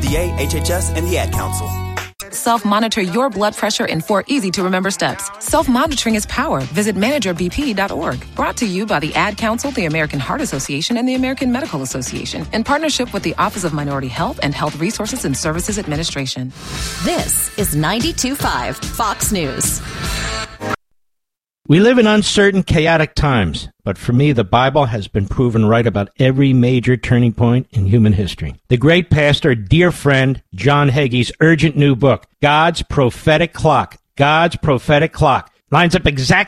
FDA, HHS, and the Ad Council. Self-monitor your blood pressure in 4 easy-to-remember steps. Self-monitoring is power. Visit managerbp.org. Brought to you by the Ad Council, the American Heart Association, and the American Medical Association, in partnership with the Office of Minority Health and Health Resources and Services Administration. This is 92.5 Fox News. We live in uncertain, chaotic times, but for me, the Bible has been proven right about every major turning point in human history. The great pastor, dear friend, John Hagee's urgent new book, God's Prophetic Clock, lines up exactly